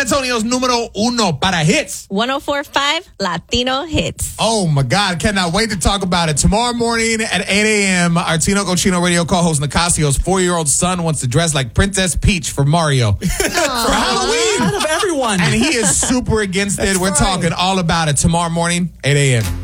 Antonio's número uno para hits. 104.5 Latino Hits. Oh, my God. Cannot wait to talk about it. Tomorrow morning at 8 a.m., our Tino Cochino radio co-host Nicasio's 4-year-old son wants to dress like Princess Peach for Mario. For Halloween. Out of everyone. And he is super against it. We're talking all about it tomorrow morning, 8 a.m.